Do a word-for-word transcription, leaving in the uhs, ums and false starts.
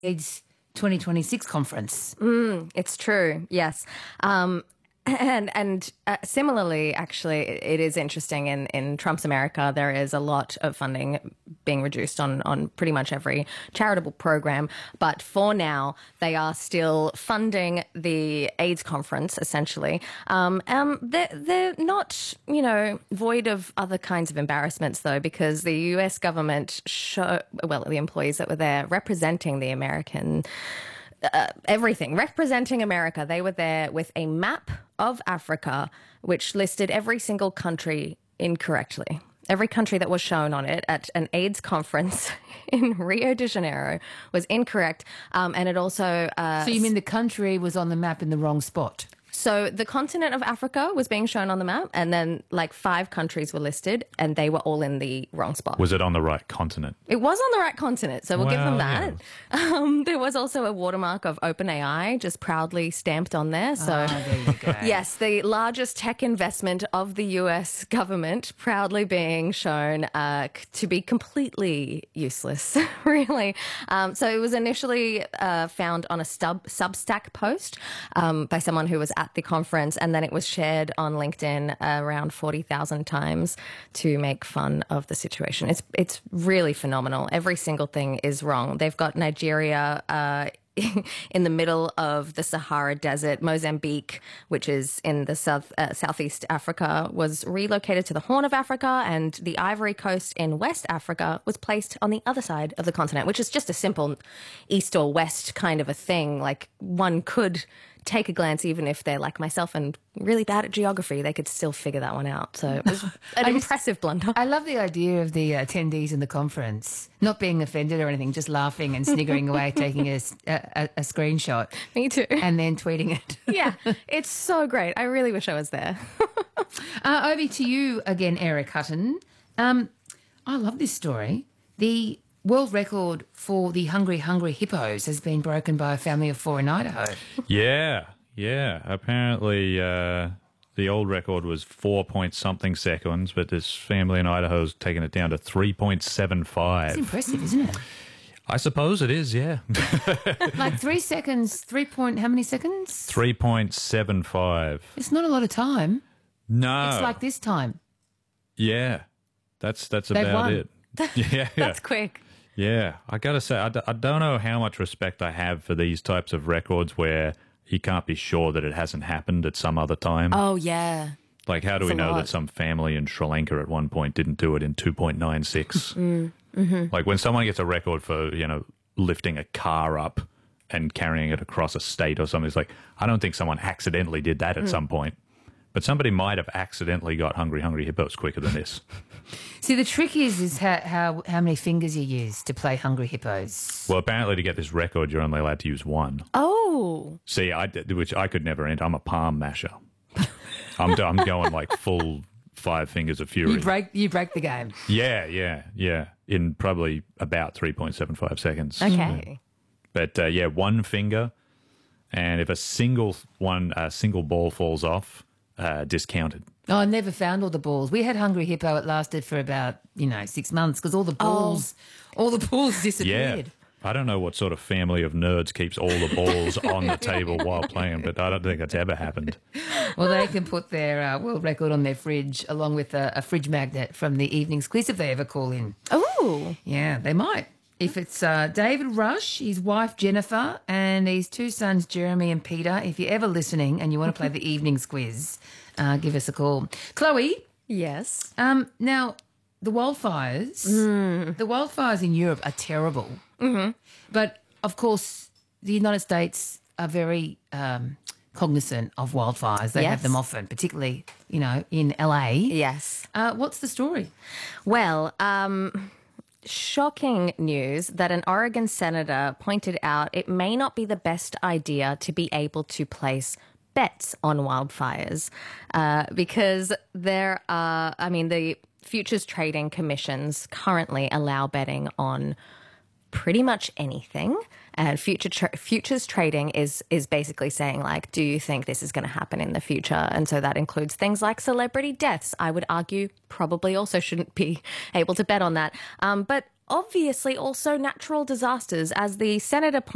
AIDS twenty twenty-six conference. Mm, it's true, yes. Um, and and uh, similarly, actually, it is interesting in, in Trump's America, there is a lot of funding being reduced on, on pretty much every charitable program. But for now, they are still funding the AIDS conference, essentially. Um, um, they're, they're not, you know, void of other kinds of embarrassments, though, because the U S government, show, well, the employees that were there representing the American Uh, everything, representing America. They were there with a map of Africa, which listed every single country incorrectly. Every country that was shown on it at an AIDS conference in Rio de Janeiro was incorrect. Um, and it also... Uh, so you mean the country was on the map in the wrong spot? So the continent of Africa was being shown on the map, and then like five countries were listed, and they were all in the wrong spot. Was it on the right continent? It was on the right continent, so we'll well, give them that. Yeah. Um, there was also a watermark of OpenAI just proudly stamped on there. So, ah, there you go. Yes, the largest tech investment of the U S government proudly being shown uh, to be completely useless, really. Um, so it was initially uh, found on a sub Substack post um, by someone who was at the conference, and then it was shared on LinkedIn around forty thousand times to make fun of the situation. It's it's really phenomenal. Every single thing is wrong. They've got Nigeria uh, in the middle of the Sahara Desert. Mozambique, which is in the south uh, southeast Africa, was relocated to the Horn of Africa, and the Ivory Coast in West Africa was placed on the other side of the continent, which is just a simple east or west kind of a thing. Like, one could take a glance, even if they're like myself and really bad at geography, they could still figure that one out. So it was an impressive just, blunder. I love the idea of the attendees in the conference not being offended or anything, just laughing and sniggering away, taking a, a, a screenshot. Me too. And then tweeting it. Yeah, it's so great. I really wish I was there. uh, over to you again, Eric Hutton. Um, I love this story. The world record for the Hungry Hungry Hippos has been broken by a family of four in Idaho. Yeah, yeah. Apparently uh, the old record was four point something seconds, but this family in Idaho's taken it down to three point seven five. It's impressive, isn't it? I suppose it is, yeah. Like three seconds, three point, how many seconds? three point seven five. It's not a lot of time. No. It's like this time. Yeah, that's that's They've about won. it. Yeah, That's quick. Yeah, I got to say, I, d I don't know how much respect I have for these types of records where you can't be sure that it hasn't happened at some other time. Oh, yeah. Like, how do It's we a know lot. that some family in Sri Lanka at one point didn't do it in two point nine six? Mm, mm-hmm. Like, when someone gets a record for, you know, lifting a car up and carrying it across a state or something, it's like, I don't think someone accidentally did that at Mm. some point. But somebody might have accidentally got Hungry Hungry Hippos quicker than this. See, the trick is is how, how, how many fingers you use to play Hungry Hippos. Well, apparently to get this record, you're only allowed to use one. Oh. See, I, did- which I could never enter. I'm a palm masher. I'm, I'm going like full five fingers of fury. You break, you break the game. Yeah, yeah, yeah. In probably about three point seven five seconds. Okay. But uh, yeah, one finger, and if a single one, a single ball falls off, uh, discounted. Oh, I never found all the balls. We had Hungry Hippo. It lasted for about, you know, six months because all the balls, all the balls Yeah. disappeared. I don't know what sort of family of nerds keeps all the balls on the table while playing, but I don't think that's ever happened. Well, they can put their uh, world record on their fridge along with a, a fridge magnet from the evening's quiz if they ever call in. Oh. Yeah, they might. If it's uh, David Rush, his wife Jennifer, and his two sons Jeremy and Peter, if you're ever listening and you want to play the evening's quiz, uh, give us a call. Chloe? Yes. Um, now, the wildfires, Mm. the wildfires in Europe are terrible. Mm-hmm. But, of course, the United States are very um, cognizant of wildfires. They have Yes. them often, particularly, you know, in L A. Yes. Uh, what's the story? Well, um, shocking news that an Oregon senator pointed out it may not be the best idea to be able to place bets on wildfires uh, because there are, I mean, the futures trading commissions currently allow betting on pretty much anything. And future tra- futures trading is is basically saying, like, do you think this is going to happen in the future? And so that includes things like celebrity deaths. I would argue probably also shouldn't be able to bet on that. Um, but obviously also natural disasters, as the senator pointed